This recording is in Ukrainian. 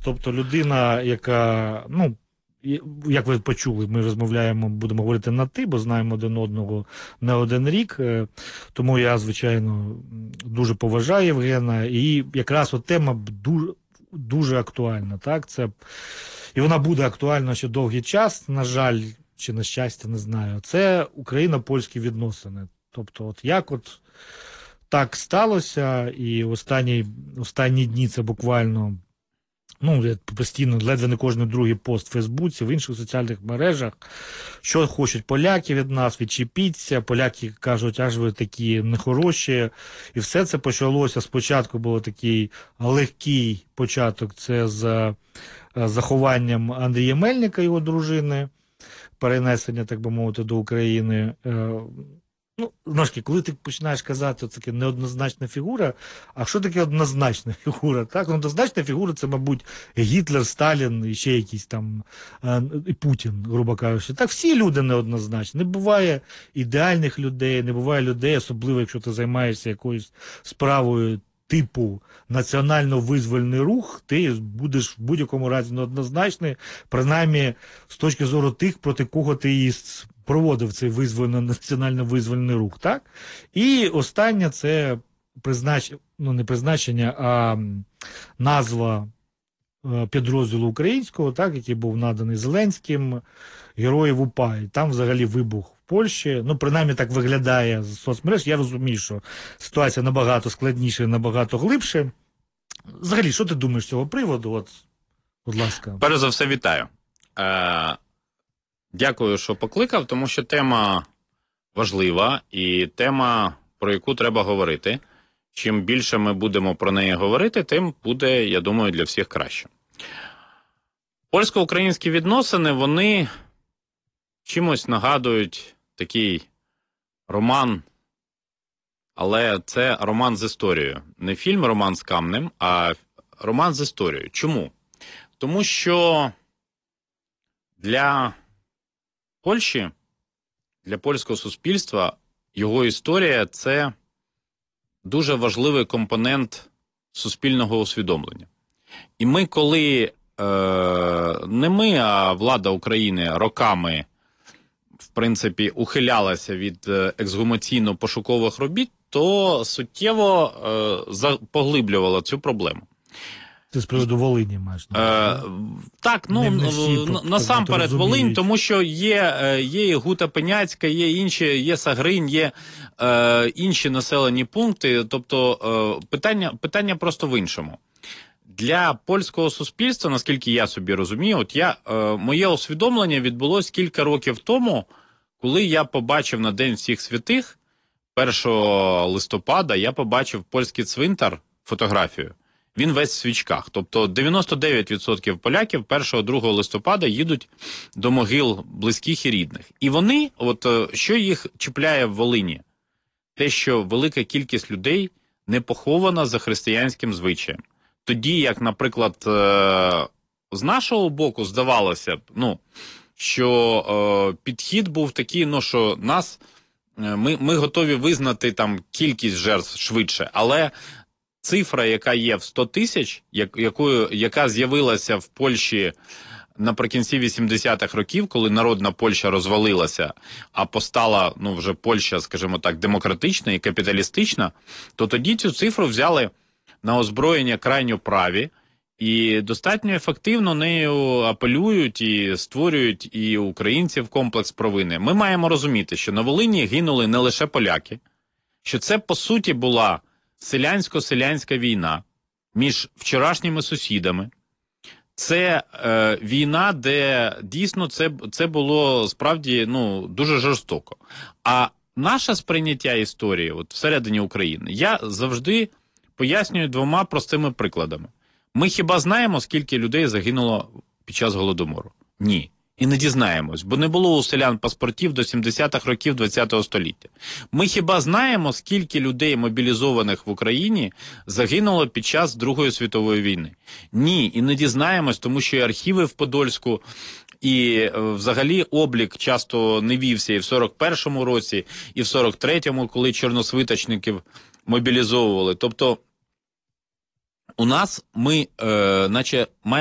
Тобто людина, яка, ну, як ви почули, ми розмовляємо, будемо говорити на «ти», бо знаємо один одного не один рік, тому я, звичайно, дуже поважаю Євгена, і якраз от тема дуже, дуже актуальна, так, це, і вона буде актуальна ще довгий час, на жаль, чи на щастя, не знаю, це Україно-польські відносини, тобто от як от так сталося, і останні дні це буквально, ну, я постійно, ледве не кожен другий пост в Фейсбуці, в інших соціальних мережах, що хочуть поляки від нас, відчепіться, поляки кажуть, аж ви такі нехороші, і все це почалося, спочатку був такий легкий початок, це з захованням Андрія Мельника, його дружини, перенесення, так би мовити, до України. Ну, ножки, коли ти починаєш казати, це таке неоднозначна фігура, а що таке однозначна фігура? Так, однозначна фігура це, мабуть, Гітлер, Сталін і ще якийсь там і Путін, грубо кажучи. Так, всі люди неоднозначні. Не буває ідеальних людей, не буває людей, особливо, якщо ти займаєшся якоюсь справою типу національно-визвольний рух, ти будеш в будь-якому разі неоднозначний, принаймні з точки зору тих, проти кого ти і проводив цей національно-визвольний рух, так? І останнє це ну, не призначення, а назва підрозділу українського, так, який був наданий Зеленським, Героїв УПА. І там взагалі вибух в Польщі. Ну, принаймні так виглядає з соцмереж. Я розумію, що ситуація набагато складніша і набагато глибше. Взагалі, що ти думаєш з цього приводу? От, будь ласка. Перш за все, вітаю. Дякую, що покликав, тому що тема важлива і тема, про яку треба говорити. Чим більше ми будемо про неї говорити, тим буде, я думаю, для всіх краще. Польсько-українські відносини, вони чимось нагадують такий роман, але це роман з історією. Не фільм «Роман з камнем», а роман з історією. Чому? Тому що для Польщі, для польського суспільства, його історія – це дуже важливий компонент суспільного усвідомлення. І ми, коли, не ми, а влада України роками, в принципі, ухилялася від ексгумаційно-пошукових робіт, то суттєво поглиблювала цю проблему. Це з приводу Волині, маєш? Так, ну, насамперед Волинь, тому що є і Гута Пеняцька, є інші, є Сагринь, є інші населені пункти, тобто питання просто в іншому. Для польського суспільства, наскільки я собі розумію, от моє усвідомлення відбулось кілька років тому, коли я побачив на День всіх святих, 1 листопада, я побачив польський цвинтар, фотографію. Він весь в свічках. Тобто 99% поляків 1-2 листопада їдуть до могил близьких і рідних. І вони, от що їх чіпляє в Волині? Те, що велика кількість людей не похована за християнським звичаєм. Тоді, як, наприклад, з нашого боку здавалося б, ну, що підхід був такий, ну, що ми готові визнати там кількість жертв швидше, але цифра, яка є в 100 тисяч, яка з'явилася в Польщі наприкінці 80-х років, коли народна Польща розвалилася, а постала, ну, вже Польща, скажімо так, демократична і капіталістична, то тоді цю цифру взяли на озброєння крайньо праві і достатньо ефективно нею апелюють і створюють і українців комплекс провини. Ми маємо розуміти, що на Волині гинули не лише поляки, що це, по суті, була селянсько-селянська війна між вчорашніми сусідами. Це війна, де дійсно це було справді, ну, дуже жорстоко. А наше сприйняття історії от всередині України я завжди пояснюю 2 простими прикладами. Ми хіба знаємо, скільки людей загинуло під час Голодомору? Ні. І не дізнаємось, бо не було у селян паспортів до 70-х років ХХ століття. Ми хіба знаємо, скільки людей, мобілізованих в Україні, загинуло під час Другої світової війни? Ні, і не дізнаємось, тому що і архіви в Подольську, і взагалі облік часто не вівся і в 41-му році, і в 43-му, коли чорносвиточників мобілізовували. Тобто у нас ми, наче, маємо